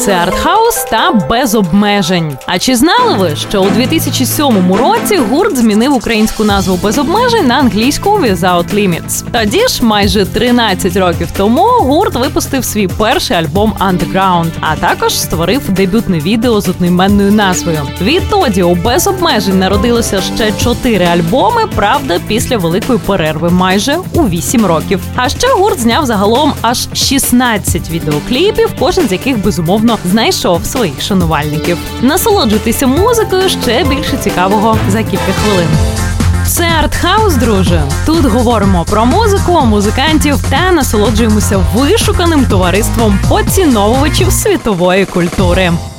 це артхаус та без обмежень. А чи знали ви, що у 2007 році гурт змінив українську назву «Без обмежень» на англійську «Without Limits»? Тоді ж, майже 13 років тому, гурт випустив свій перший альбом «Underground», а також створив дебютне відео з одноіменною назвою. Відтоді у «Без обмежень» народилося ще 4 альбоми, правда, після великої перерви майже у 8 років. А ще гурт зняв загалом аж 16 відеокліпів, кожен з яких, безумовно, знайшов своїх шанувальників. Насолоджуйтеся музикою, ще більше цікавого за кілька хвилин. Це артхаус, друже. Тут говоримо про музику, музикантів та насолоджуємося вишуканим товариством поціновувачів світової культури.